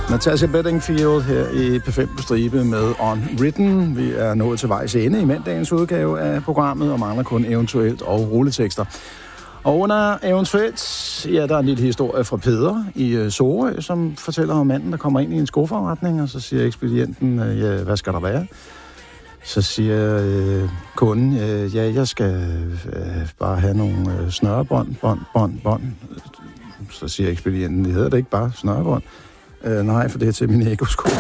Natasha Bedingfield her i P5 på stribe med Unwritten. Vi er nået til vejs ende i mandagens udgave af programmet, og mangler kun eventuelt og rulletekster. Og under eventuelt, ja, der er en lille historie fra Peder i Sorø, som fortæller om manden, der kommer ind i en skoforretning, og så siger ekspedienten, ja, hvad skal der være? Så siger kunden, ja, jeg skal bare have nogle snørebånd. Så siger ekspedienten, det hedder det ikke bare snørebånd. Nej, for det er til mine ekosko.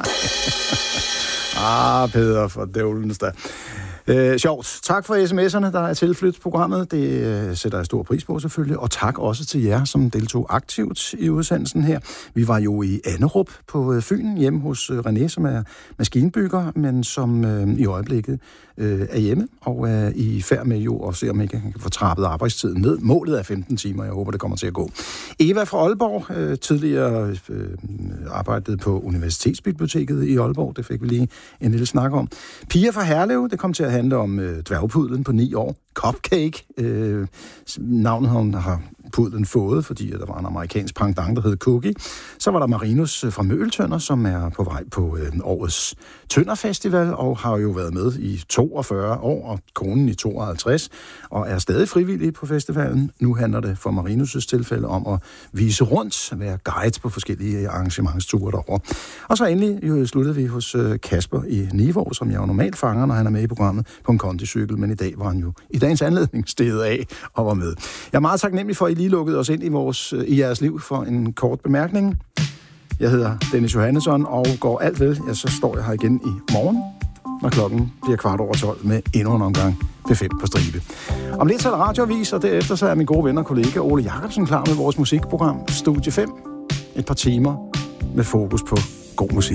Peder, for dævlens da. Sjovt. Tak for sms'erne, der er tilflyttet programmet. Det sætter jeg stor pris på selvfølgelig. Og tak også til jer, som deltog aktivt i udsendelsen her. Vi var jo i Anderup på Fyn, hjemme hos René, som er maskinbygger, men som i øjeblikket er hjemme og er i færd med jo at se, om ikke han kan få trappet arbejdstiden ned. Målet er 15 timer. Jeg håber, det kommer til at gå. Eva fra Aalborg, tidligere arbejdede på Universitetsbiblioteket i Aalborg. Det fik vi lige en lille snak om. Pia fra Herlev, det kom til at handle om dværgpudlen på 9 år. Cupcake. Navnet har pudlen fået, fordi der var en amerikansk pendant, der hed Cookie. Så var der Marinus fra Møgeltønder, som er på vej på årets Tønderfestival, og har jo været med i 42 år, og konen i 52, og er stadig frivillig på festivalen. Nu handler det for Marinus' tilfælde om at vise rundt, være guide på forskellige arrangementsture derovre. Og så endelig sluttede vi hos Kasper i Nivå, som jeg jo normalt fanger, når han er med i programmet på en kondicykel, men i dag var han jo i dagens anledning steget af og var med. Jeg er meget taknemmelig for, at I lige lukkede os ind i jeres liv for en kort bemærkning. Jeg hedder Dennis Johannesson, og går alt vel, ja, så står jeg her igen i morgen, når klokken bliver 12:15 med endnu en omgang P5 på stribe. Om lidt så er der radioavis, og derefter så er min gode ven og kollega Ole Jacobsen klar med vores musikprogram Studie 5. Et par timer med fokus på god musik.